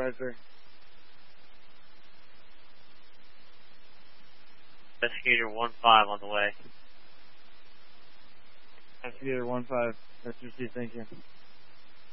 sir. Investigator 1-5 on the way. Investigator 1-5. That's received, thank you.